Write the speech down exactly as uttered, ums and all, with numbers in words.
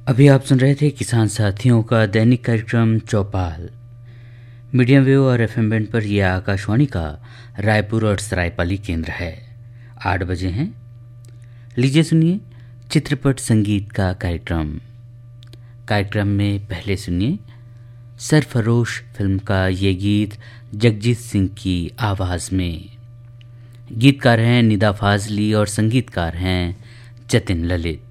अभी आप सुन रहे थे किसान साथियों का दैनिक कार्यक्रम चौपाल। मीडियम वेव और एफएम बैंड पर यह आकाशवाणी का रायपुर और सरायपाली केंद्र है। आठ बजे हैं। लीजिए सुनिए चित्रपट संगीत का कार्यक्रम। कार्यक्रम में पहले सुनिए सरफरोश फिल्म का ये गीत जगजीत सिंह की आवाज़ में। गीतकार हैं निदा फाजली और संगीतकार हैं जतिन ललित।